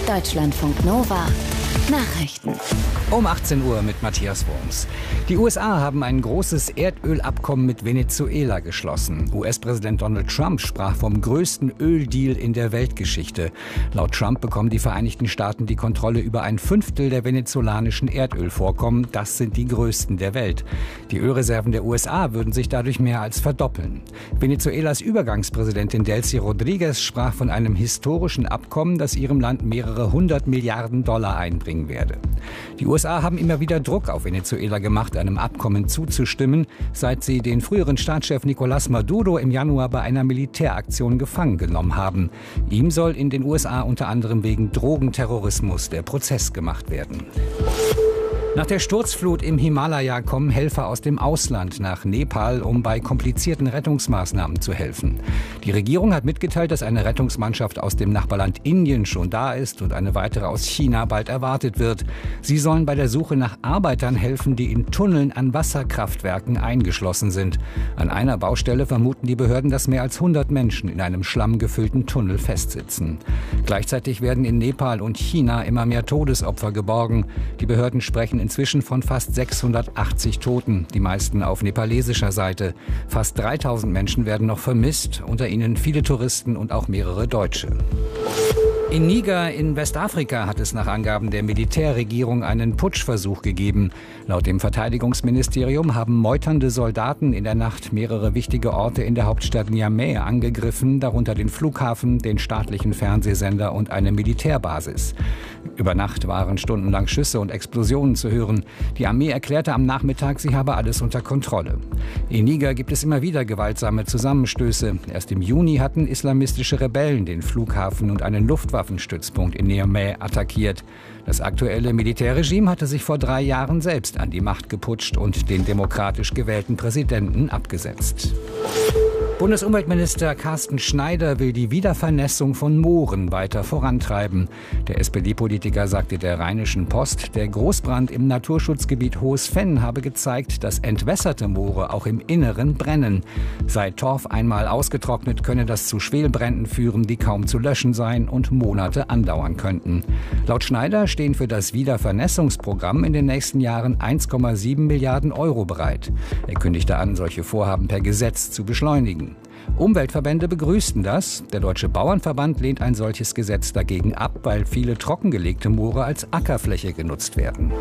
Deutschlandfunk Nova Nachrichten. Um 18 Uhr mit Matthias Wurms. Die USA haben ein großes Erdölabkommen mit Venezuela geschlossen. US-Präsident Donald Trump sprach vom größten Öldeal in der Weltgeschichte. Laut Trump bekommen die Vereinigten Staaten die Kontrolle über 1/5 der venezolanischen Erdölvorkommen. Das sind die größten der Welt. Die Ölreserven der USA würden sich dadurch mehr als verdoppeln. Venezuelas Übergangspräsidentin Delcy Rodriguez sprach von einem historischen Abkommen, das ihrem Land mehrere 100 Milliarden Dollar einbringen werde. Die USA haben immer wieder Druck auf Venezuela gemacht, einem Abkommen zuzustimmen, seit sie den früheren Staatschef Nicolás Maduro im Januar bei einer Militäraktion gefangen genommen haben. Ihm soll in den USA unter anderem wegen Drogenterrorismus der Prozess gemacht werden. Nach der Sturzflut im Himalaya kommen Helfer aus dem Ausland nach Nepal, um bei komplizierten Rettungsmaßnahmen zu helfen. Die Regierung hat mitgeteilt, dass eine Rettungsmannschaft aus dem Nachbarland Indien schon da ist und eine weitere aus China bald erwartet wird. Sie sollen bei der Suche nach Arbeitern helfen, die in Tunneln an Wasserkraftwerken eingeschlossen sind. An einer Baustelle vermuten die Behörden, dass mehr als 100 Menschen in einem schlammgefüllten Tunnel festsitzen. Gleichzeitig werden in Nepal und China immer mehr Todesopfer geborgen. Die Behörden sprechen inzwischen von fast 680 Toten, die meisten auf nepalesischer Seite. Fast 3000 Menschen werden noch vermisst, unter ihnen viele Touristen und auch mehrere Deutsche. In Niger in Westafrika hat es nach Angaben der Militärregierung einen Putschversuch gegeben. Laut dem Verteidigungsministerium haben meuternde Soldaten in der Nacht mehrere wichtige Orte in der Hauptstadt Niamey angegriffen, darunter den Flughafen, den staatlichen Fernsehsender und eine Militärbasis. Über Nacht waren stundenlang Schüsse und Explosionen zu hören. Die Armee erklärte am Nachmittag, sie habe alles unter Kontrolle. In Niger gibt es immer wieder gewaltsame Zusammenstöße. Erst im Juni hatten islamistische Rebellen den Flughafen und einen Luftwaffenstützpunkt in Niamey attackiert. Das aktuelle Militärregime hatte sich vor 3 Jahren selbst an die Macht geputscht und den demokratisch gewählten Präsidenten abgesetzt. Bundesumweltminister Carsten Schneider will die Wiedervernässung von Mooren weiter vorantreiben. Der SPD-Politiker sagte der Rheinischen Post, der Großbrand im Naturschutzgebiet Hohes Venn habe gezeigt, dass entwässerte Moore auch im Inneren brennen. Sei Torf einmal ausgetrocknet, könne das zu Schwelbränden führen, die kaum zu löschen seien und Monate andauern könnten. Laut Schneider stehen für das Wiedervernässungsprogramm in den nächsten Jahren 1,7 Milliarden Euro bereit. Er kündigte an, solche Vorhaben per Gesetz zu beschleunigen. Umweltverbände begrüßten das. Der Deutsche Bauernverband lehnt ein solches Gesetz dagegen ab, weil viele trockengelegte Moore als Ackerfläche genutzt werden.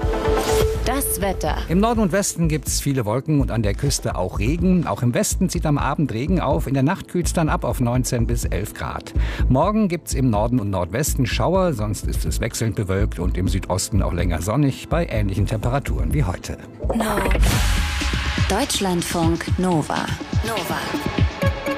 Das Wetter. Im Norden und Westen gibt es viele Wolken und an der Küste auch Regen. Auch im Westen zieht am Abend Regen auf. In der Nacht kühlt es dann ab auf 19 bis 11 Grad. Morgen gibt es im Norden und Nordwesten Schauer, sonst ist es wechselnd bewölkt und im Südosten auch länger sonnig bei ähnlichen Temperaturen wie heute. Deutschlandfunk Nova.